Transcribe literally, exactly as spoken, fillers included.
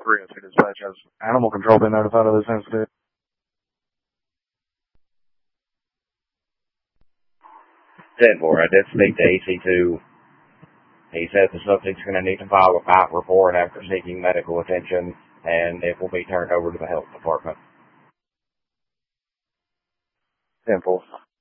three oh two dispatch. Has animal control been notified of this incident? ten four, I did speak to A C two. He says the subject's going to need to file a fight report after seeking medical attention, and it will be turned over to the health department. ten four.